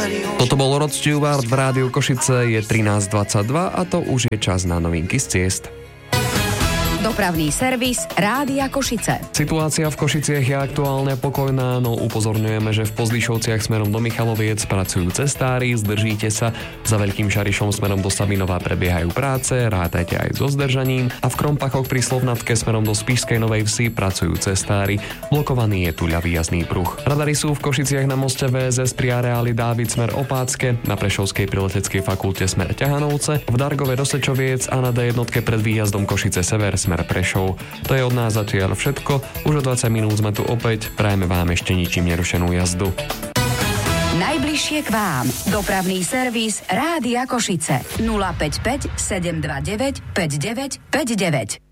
Toto bol Rod Stewart v Rádiu Košice, je 13:22 a to už je čas na novinky z ciest. Dopravný servis Rádia Košice. Situácia v Košiciach je aktuálne pokojná, no upozorňujeme, že v Pozlišovciach smerom do Michaloviec pracujú cestári, zdržíte sa. Za Veľkým Šarišom smerom do Sabinova prebiehajú práce, rátajte aj so zdržaním a v Krompachoch pri Slovnatke smerom do Spišskej Novej Vsi pracujú cestári. Blokovaný je tu ľavý jazdný pruh. Radary sú v Košiciach na moste VSS pri areáli Dávid smer Opácke, na Prešovskej pri Leteckej fakulte smer Ťahanovce, v Dargove do Sečoviec a na D1 pred výjazdom Košice Sever smer Prešov. To je od nás zatiaľ všetko. Už o 20 minút sme tu opäť. Prajeme vám ešte ničím nerušenú jazdu. Najbližšie k vám. Dopravný servis Rádia Košice. 055 729 5959.